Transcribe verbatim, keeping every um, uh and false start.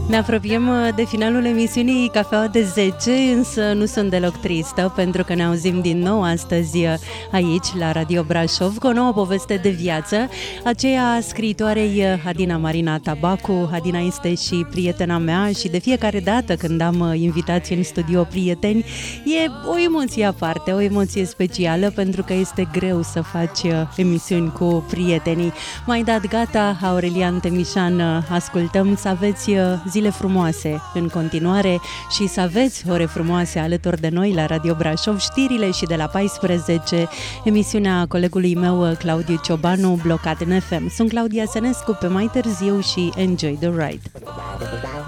Ne apropiem de finalul emisiunii Cafeaua de zece, însă nu sunt deloc tristă, pentru că ne auzim din nou astăzi aici, la Radio Brașov, cu o nouă poveste de viață, aceea a scriitoarei Adina Marina Tabacu. Adina este și prietena mea și de fiecare dată când am invitații în studio prieteni, e o emoție aparte, o emoție specială, pentru că este greu să faci emisiuni cu prietenii. M-ai dat gata, Aurelian Temișan, ascultăm. Să aveți zile frumoase în continuare și să aveți ore frumoase alături de noi la Radio Brașov, știrile și de la paisprezece, emisiunea colegului meu Claudiu Ciobanu, Blocat în F M. Sunt Claudia Sănescu, pe mai târziu și enjoy the ride.